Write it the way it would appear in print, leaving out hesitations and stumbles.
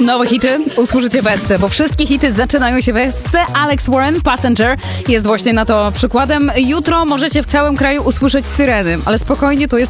Nowe hity usłyszycie w Esce, bo wszystkie hity zaczynają się w Esce. Alex Warren, Passenger, jest właśnie na to przykładem. Jutro możecie w całym kraju usłyszeć syreny, ale spokojnie, to jest